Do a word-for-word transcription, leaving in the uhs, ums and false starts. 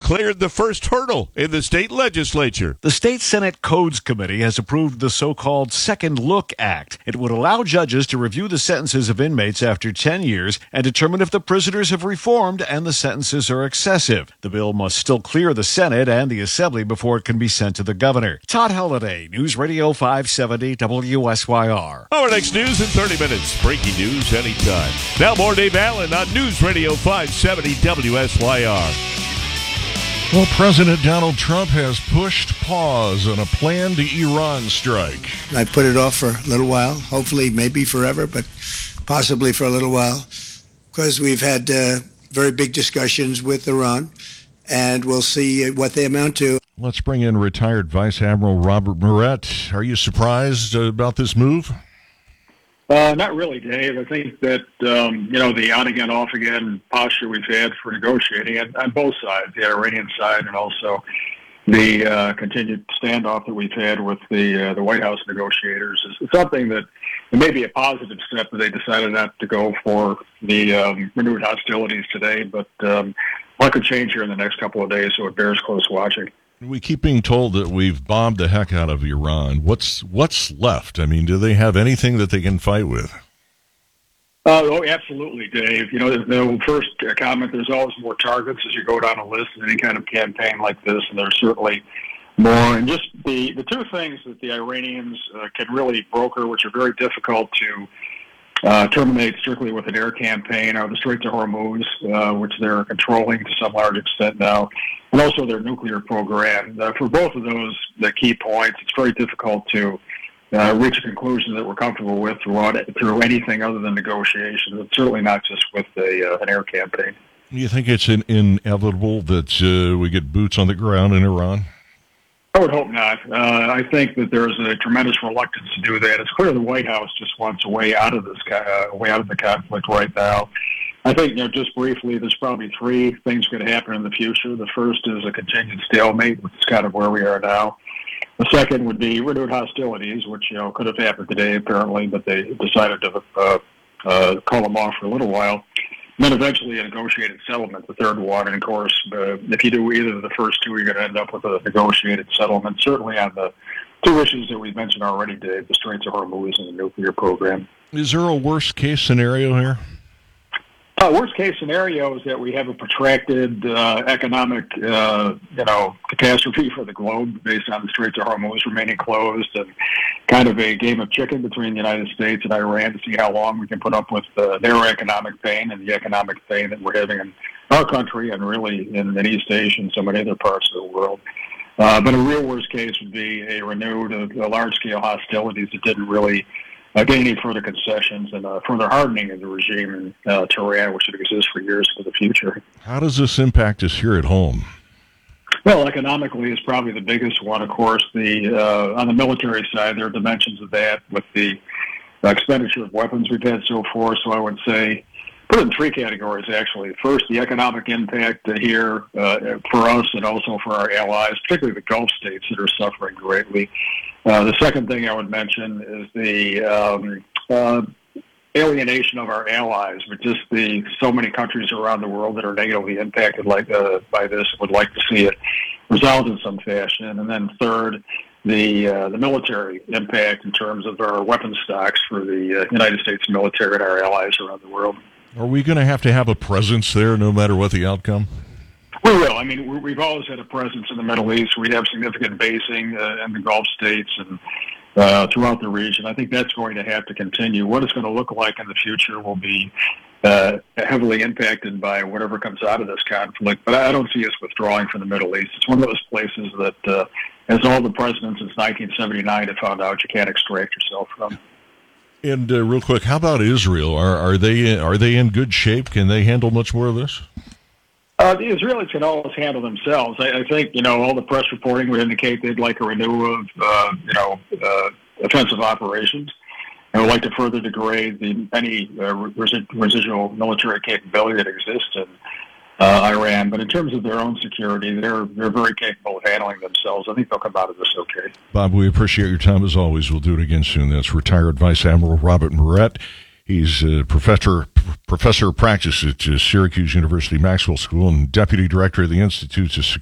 cleared the first hurdle in the state legislature. The State Senate Codes Committee has approved the so-called Second Look Act. It would allow judges to review the sentences of inmates after ten years and determine if the prisoners have reformed and the sentences are excessive. The bill must still clear the Senate and the Assembly before it can be sent to the governor. Todd Halliday, News Radio five seventy W S Y R. Our next news in thirty minutes. Breaking news anytime. Now more Dave Allen on News Radio five seventy W S Y R. Well, President Donald Trump has pushed pause on a planned Iran strike. I put it off for a little while, hopefully maybe forever, but possibly for a little while, because we've had uh, very big discussions with Iran, and we'll see what they amount to. Let's bring in retired Vice Admiral Robert Moret. Are you surprised about this move? Uh, not really, Dave. I think that, um, you know, the on-again, off-again posture we've had for negotiating on, on both sides, the Iranian side and also the uh, continued standoff that we've had with the uh, the White House negotiators is something that it may be a positive step that they decided not to go for the um, renewed hostilities today, but um, what could change here in the next couple of days, so it bears close watching. We keep being told that we've bombed the heck out of Iran. What's what's left? I mean, do they have anything that they can fight with? Uh, oh, absolutely, Dave. You know, the, the first comment, there's always more targets as you go down a list in any kind of campaign like this, and there's certainly more. And just the, the two things that the Iranians uh, can really broker, which are very difficult to Uh, terminate strictly with an air campaign, or the Straits of Hormuz, uh, which they're controlling to some large extent now, and also their nuclear program. Uh, for both of those the key points, it's very difficult to uh, reach a conclusion that we're comfortable with throughout it, through anything other than negotiations. It's certainly not just with a, uh, an air campaign. Do you think it's in, inevitable that uh, we get boots on the ground in Iran? I would hope not. Uh, I think that there's a tremendous reluctance to do that. It's clear the White House just wants a way out of this, uh, way out of the conflict right now. I think, you know, just briefly, there's probably three things going to happen in the future. The first is a continued stalemate, which is kind of where we are now. The second would be renewed hostilities, which, you know, could have happened today apparently, but they decided to uh, uh, call them off for a little while. And then eventually a negotiated settlement, the third one. And, of course, uh, if you do either of the first two, you're going to end up with a negotiated settlement, certainly on the two issues that we've mentioned already, Dave, the Straits of Hormuz and the nuclear program. Is there a worst-case scenario here? Uh, worst-case scenario is that we have a protracted uh, economic, uh, you know, catastrophe for the globe based on the Straits of Hormuz remaining closed, and kind of a game of chicken between the United States and Iran to see how long we can put up with uh, their economic pain and the economic pain that we're having in our country and really in, in East Asia and so many other parts of the world. Uh, but a real worst case would be a renewed, uh, large-scale hostilities that didn't really Uh, get any further concessions and uh, further hardening of the regime in uh, Tehran, which should exist for years into the future. How does this impact us here at home? Well, economically is probably the biggest one. Of course, the uh, on the military side, there are dimensions of that with the expenditure of weapons we've had so far. So I would say put it in three categories, actually. First, the economic impact uh, here uh, for us and also for our allies, particularly the Gulf states that are suffering greatly. Uh, the second thing I would mention is the um, uh, alienation of our allies, but just the so many countries around the world that are negatively impacted like uh, by this would like to see it resolved in some fashion. And then third, the uh, the military impact in terms of our weapons stocks for the uh, United States military and our allies around the world. Are we going to have to have a presence there no matter what the outcome? We will. I mean, we've always had a presence in the Middle East. We have significant basing uh, in the Gulf states and uh, throughout the region. I think that's going to have to continue. What it's going to look like in the future will be uh, heavily impacted by whatever comes out of this conflict. But I don't see us withdrawing from the Middle East. It's one of those places that, uh, as all the presidents since nineteen seventy-nine have found out, you can't extract yourself from. And uh, real quick, how about Israel? Are are they are they in good shape? Can they handle much more of this? Uh, the Israelis can always handle themselves. I, I think, you know, all the press reporting would indicate they'd like a renewal of, uh, you know, uh, offensive operations and would like to further degrade the, any uh, resi- residual military capability that exists in uh, Iran. But in terms of their own security, they're they're very capable of handling themselves. I think they'll come out of this okay. Bob, we appreciate your time as always. We'll do it again soon. That's retired Vice Admiral Robert Moret. He's a professor, professor of practice at Syracuse University Maxwell School and deputy director of the Institute of